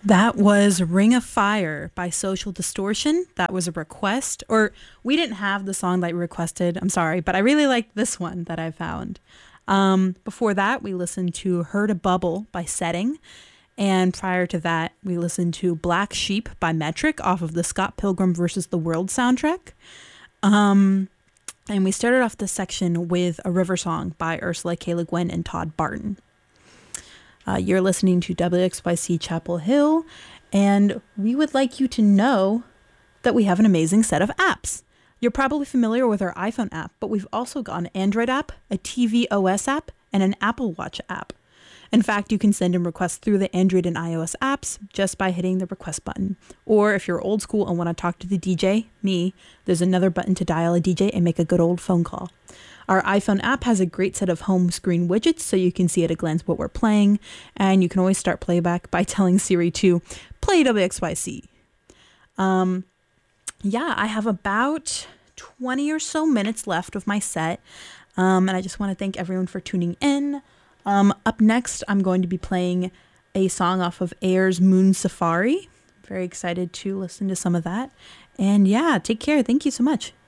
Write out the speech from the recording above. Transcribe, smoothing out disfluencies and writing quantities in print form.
That was Ring of Fire by Social Distortion. That was a request, or we didn't have the song that you requested. I'm sorry, but I really like this one that I found. Before that, we listened to Heard a Bubble by Setting. And prior to that, we listened to Black Sheep by Metric off of the Scott Pilgrim vs. the World soundtrack. Um, and we started off this section with A River Song by Ursula K. Le Guin and Todd Barton. You're listening to WXYC Chapel Hill, and we would like you to know that we have an amazing set of apps. You're probably familiar with our iPhone app, but we've also got an Android app, a tvOS app, and an Apple Watch app. In fact, you can send in requests through the Android and iOS apps just by hitting the request button. Or if you're old school and want to talk to the DJ, me, there's another button to dial a DJ and make a good old phone call. Our iPhone app has a great set of home screen widgets so you can see at a glance what we're playing, and you can always start playback by telling Siri to play WXYC. I have about 20 or so minutes left of my set, and I just want to thank everyone for tuning in. Up next, I'm going to be playing a song off of Air's Moon Safari. Very excited to listen to some of that. And yeah, take care. Thank you so much.